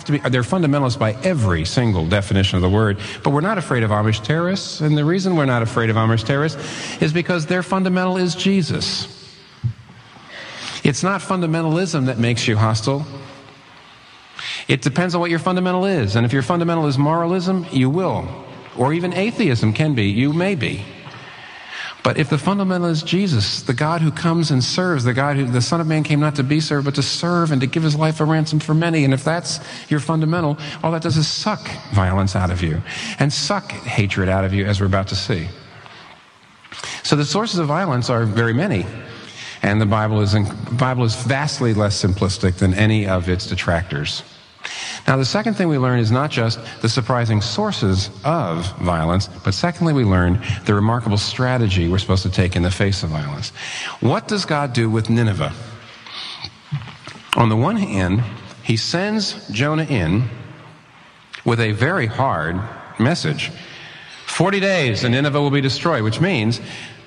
they're fundamentalists by every single definition of the word, but we're not afraid of Amish terrorists, and the reason we're not afraid of Amish terrorists is because their fundamental is Jesus. It's not fundamentalism that makes you hostile. It depends on what your fundamental is, and if your fundamental is moralism, you will. Or even atheism can be, you may be. But if the fundamental is Jesus, the God who comes and serves, the God who, the Son of Man came not to be served, but to serve and to give his life a ransom for many, and if that's your fundamental, all that does is suck violence out of you and suck hatred out of you, as we're about to see. So the sources of violence are very many, and the Bible is vastly less simplistic than any of its detractors. Now, the second thing we learn is not just the surprising sources of violence, but secondly, we learn the remarkable strategy we're supposed to take in the face of violence. What does God do with Nineveh? On the one hand, he sends Jonah in with a very hard message. 40 days and Nineveh will be destroyed, which means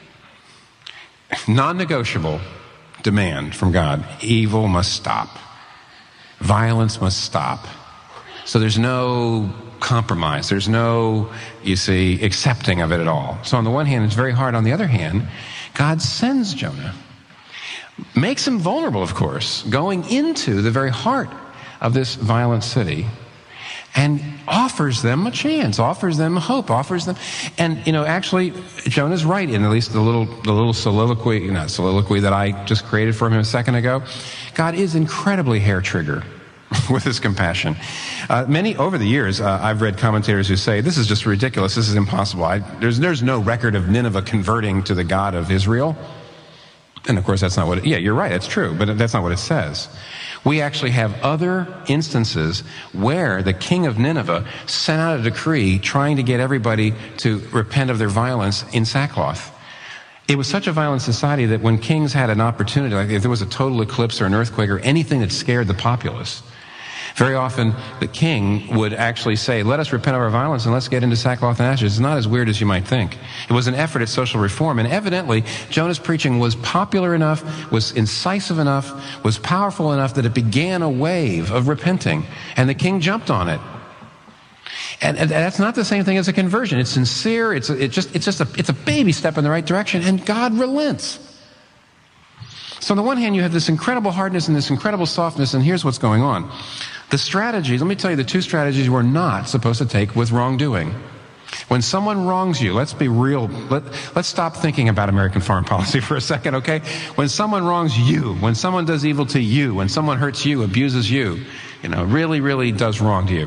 non-negotiable demand from God. Evil must stop. Violence must stop. So there's no compromise. There's no, accepting of it at all. So on the one hand, it's very hard. On the other hand, God sends Jonah. Makes him vulnerable, of course, going into the very heart of this violent city, and offers them a chance, offers them hope, offers them, and actually, Jonah's right in at least the little soliloquy that I just created for him a second ago. God is incredibly hair trigger with his compassion. Over the years, I've read commentators who say this is just ridiculous. This is impossible. There's no record of Nineveh converting to the God of Israel, and of course that's not what. You're right. It's true, but that's not what it says. We actually have other instances where the king of Nineveh sent out a decree trying to get everybody to repent of their violence in sackcloth. It was such a violent society that when kings had an opportunity, like if there was a total eclipse or an earthquake or anything that scared the populace, very often the king would actually say, let us repent of our violence and let's get into sackcloth and ashes. It's not as weird as you might think. It was an effort at social reform, and evidently Jonah's preaching was popular enough, was incisive enough, was powerful enough that it began a wave of repenting, and the king jumped on it. And that's not the same thing as a conversion. It's sincere, it's a baby step in the right direction, and God relents. So on the one hand, you have this incredible hardness and this incredible softness, and here's what's going on. The strategies, let me tell you the two strategies we're not supposed to take with wrongdoing. When someone wrongs you, let's be real, let's stop thinking about American foreign policy for a second, okay? When someone wrongs you, when someone does evil to you, when someone hurts you, abuses you, really, really does wrong to you.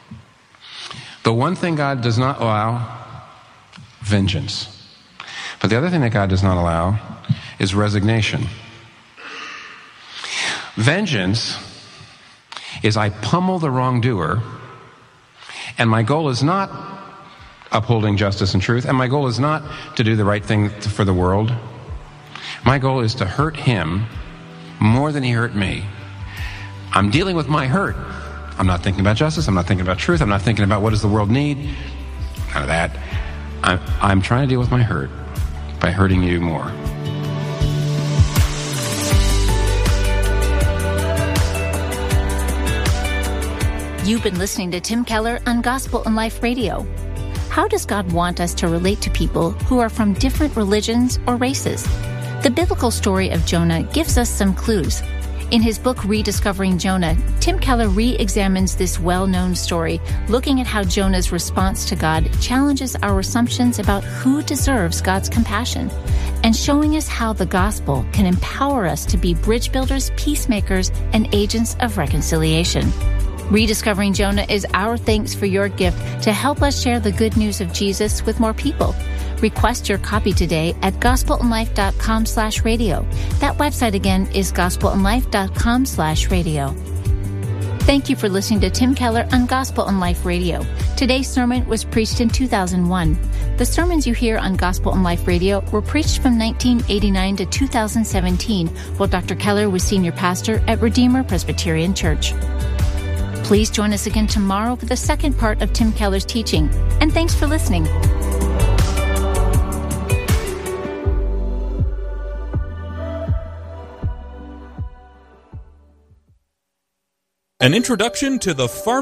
The one thing God does not allow, vengeance. But the other thing that God does not allow is resignation. Vengeance is I pummel the wrongdoer, and my goal is not upholding justice and truth, and my goal is not to do the right thing for the world. My goal is to hurt him more than he hurt me. I'm dealing with my hurt. I'm not thinking about justice. I'm not thinking about truth. I'm not thinking about what does the world need. None of that. I'm trying to deal with my hurt by hurting you more. You've been listening to Tim Keller on Gospel and Life Radio. How does God want us to relate to people who are from different religions or races? The biblical story of Jonah gives us some clues. In his book, Rediscovering Jonah, Tim Keller re-examines this well-known story, looking at how Jonah's response to God challenges our assumptions about who deserves God's compassion, and showing us how the gospel can empower us to be bridge builders, peacemakers, and agents of reconciliation. Rediscovering Jonah is our thanks for your gift to help us share the good news of Jesus with more people. Request your copy today at gospelandlife.com/radio. That website again is gospelandlife.com/radio. Thank you for listening to Tim Keller on Gospel and Life Radio. Today's sermon was preached in 2001. The sermons you hear on Gospel and Life Radio were preached from 1989 to 2017, while Dr. Keller was senior pastor at Redeemer Presbyterian Church. Please join us again tomorrow for the second part of Tim Keller's teaching. And thanks for listening. An introduction to the